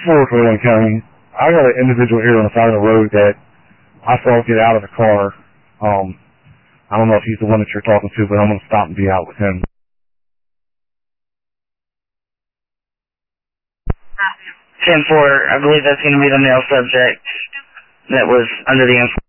421 County. I got an individual here on the side of the road that I saw get out of the car. I don't know if he's the one that you're talking to, but I'm going to stop and be out with him. 10-4, I believe that's going to be the male subject that was under the influence.